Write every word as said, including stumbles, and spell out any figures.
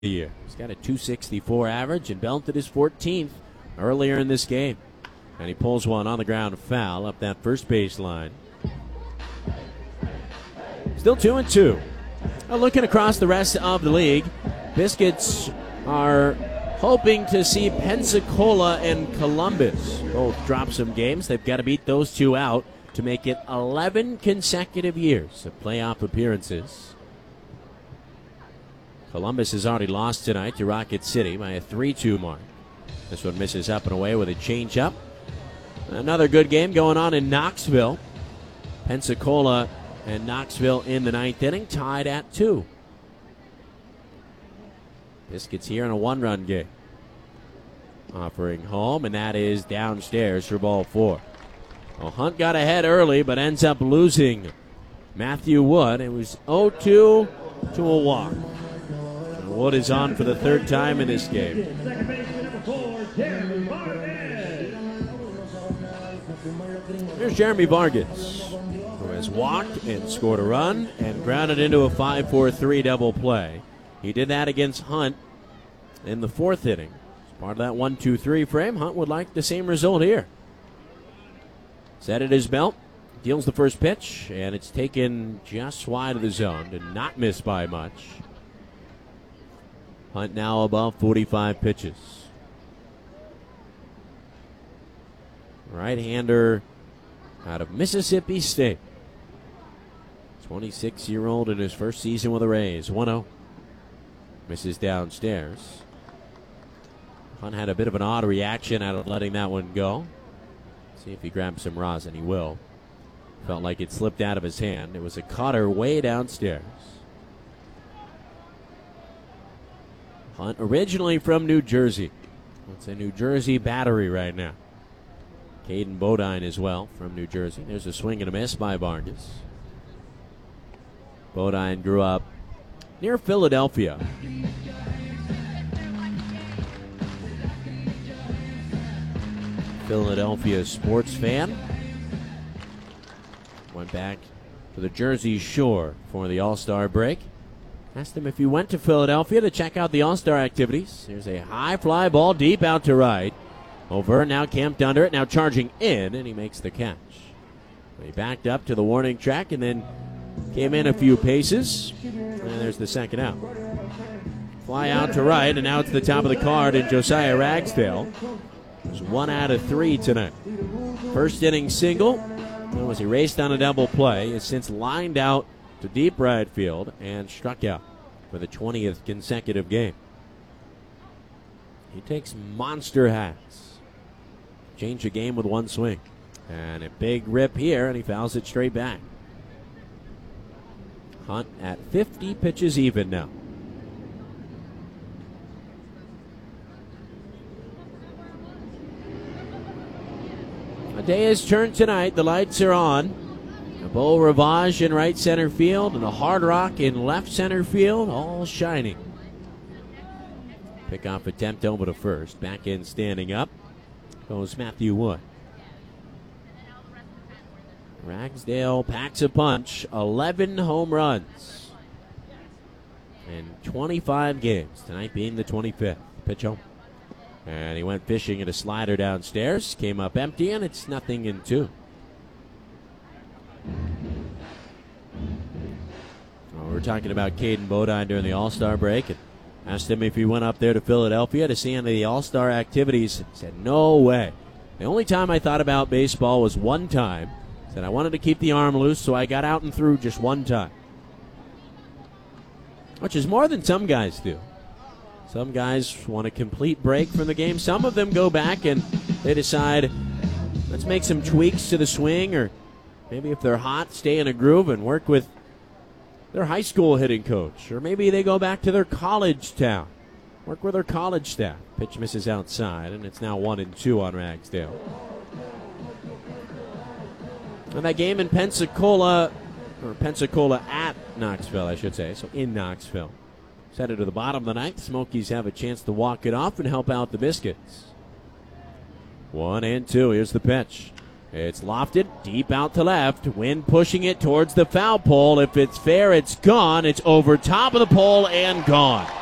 year. He's got a two sixty-four average and belted his fourteenth earlier in this game. And he pulls one on the ground foul up that first baseline. Still two and two. Well, looking across the rest of the league, Biscuits are hoping to see Pensacola and Columbus both drop some games. They've got to beat those two out to make it eleven consecutive years of playoff appearances. Columbus has already lost tonight to Rocket City by a three two mark. This one misses up and away with a changeup. Another good game going on in Knoxville. Pensacola and Knoxville in the ninth inning, tied at two. Biscuits here in a one-run game. Offering home, and that is downstairs for ball four. Well, Hunt got ahead early, but ends up losing Matthew Wood. It was oh two to a walk. And Wood is on for the third time in this game. Here's Jeremy Vargas, who has walked and scored a run and grounded into a five four three double play. He did that against Hunt in the fourth inning. As part of that one two three frame, Hunt would like the same result here. Set at his belt, deals the first pitch, and it's taken just wide of the zone. Did not miss by much. Hunt now above forty-five pitches. Right-hander out of Mississippi State. twenty-six-year-old in his first season with the Rays. one oh. Misses downstairs. Hunt had a bit of an odd reaction out of letting that one go. See if he grabs some rosin. He will. Felt like it slipped out of his hand. It was a cutter way downstairs. Hunt originally from New Jersey. It's a New Jersey battery right now. Caden Bodine as well from New Jersey. There's a swing and a miss by Vargas. Bodine grew up near Philadelphia. Philadelphia sports fan. Went back to the Jersey Shore for the All-Star break. Asked him if he went to Philadelphia to check out the All-Star activities. There's a high fly ball deep out to right. Over, now camped under it, now charging in, and he makes the catch. He backed up to the warning track and then came in a few paces. And there's the second out. Fly out to right, and now it's the top of the card in Josiah Ragsdale. There's one out of three tonight. First inning single. And was erased on a double play. Has since lined out to deep right field and struck out for the twentieth consecutive game. He takes monster hats. Change the game with one swing. And a big rip here, and he fouls it straight back. Hunt at fifty pitches even now. A day is turned tonight. The lights are on. A Beau Rivage in right center field and a Hard Rock in left center field, all shining. Pickoff attempt over to first. Back in standing up goes Matthew Wood. Ragsdale packs a punch. eleven home runs in twenty-five games. Tonight being the twenty-fifth. Pitch home. And he went fishing at a slider downstairs. Came up empty, and it's nothing in two. Well, we were talking about Caden Bodine during the All-Star break. And asked him if he went up there to Philadelphia to see any of the All-Star activities. He said, no way. The only time I thought about baseball was one time. He said, I wanted to keep the arm loose, so I got out and threw just one time. Which is more than some guys do. Some guys want a complete break from the game. Some of them go back and they decide, let's make some tweaks to the swing, or maybe if they're hot, stay in a groove and work with their high school hitting coach. Or maybe they go back to their college town, work with their college staff. Pitch misses outside, and it's now one and two on Ragsdale. And that game in Pensacola, or Pensacola at Knoxville, I should say, so in Knoxville. Set it to the bottom of the ninth. Smokies have a chance to walk it off and help out the Biscuits. One and two. Here's the pitch. It's lofted deep out to left. Wind pushing it towards the foul pole. If it's fair, it's gone. It's over top of the pole and gone.